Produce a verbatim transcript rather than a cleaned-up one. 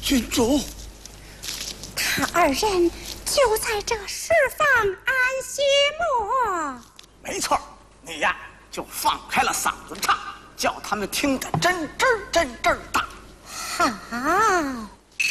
郡主， 他二人就在这释放安息路。 没错，你呀就放开了嗓子唱，叫他们听得真真真真大。 好。